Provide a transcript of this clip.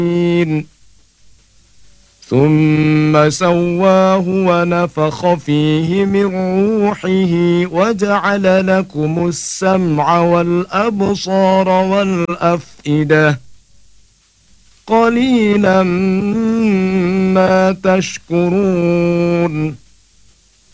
ثم سواه ونفخ فيه من روحه وجعل لكم السمع والأبصار والأفئدة قليلا ما تشكرون.